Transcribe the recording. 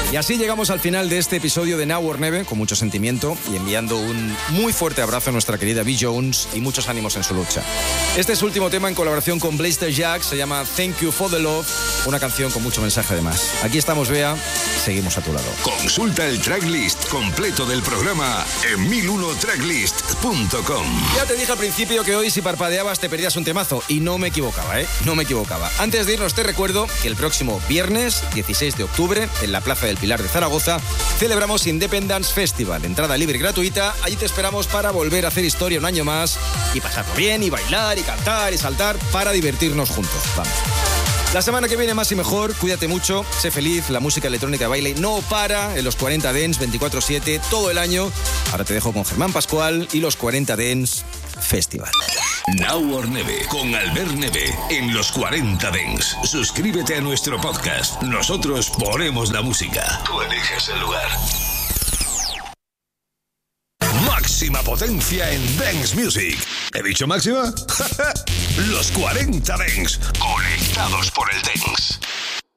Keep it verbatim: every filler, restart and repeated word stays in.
Y así llegamos al final de este episodio de Now or Never, con mucho sentimiento y enviando un muy fuerte abrazo a nuestra querida Bee Jones y muchos ánimos en su lucha. Este es su último tema en colaboración con Blaster Jack, se llama Thank You for the Love, una canción con mucho mensaje además. Aquí estamos, Bea, seguimos a tu lado. Consulta el tracklist completo del programa en mil uno tracklist punto com. Ya te dije al principio que hoy si parpadeabas te perdías un temazo y no me equivocaba, ¿eh? No me equivocaba. Antes de irnos te recuerdo que el próximo viernes, dieciséis de octubre, en la Plaza del Pilar de Zaragoza, celebramos Independence Festival. Entrada libre y gratuita. Allí te esperamos para volver a hacer historia un año más y pasarlo bien, y bailar, y cantar, y saltar, para divertirnos juntos. Vamos. La semana que viene más y mejor. Cuídate mucho, sé feliz. La música electrónica de baile no para en los cuarenta Dance veinticuatro siete todo el año. Ahora te dejo con Germán Pascual y los cuarenta Dance Festival. Now or Never con Albert Neve en los cuarenta Dance. Suscríbete a nuestro podcast. Nosotros ponemos la música. Tú eliges el lugar. Máxima potencia en Dance Music. ¿He dicho máxima? Los cuarenta Dance, conectados por el Dance.